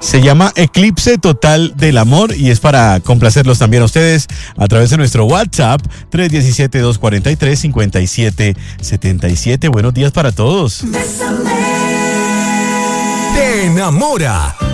Se llama Eclipse Total del Amor y es para complacerlos también a ustedes a través de nuestro WhatsApp 317-243-5777. Buenos días para todos. Te enamora